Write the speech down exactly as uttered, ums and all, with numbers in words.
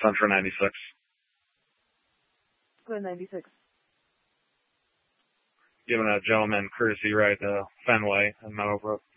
send for ninety-six. Go ahead, ninety-six. Giving a gentleman courtesy ride to Fenway in Meadowbrook.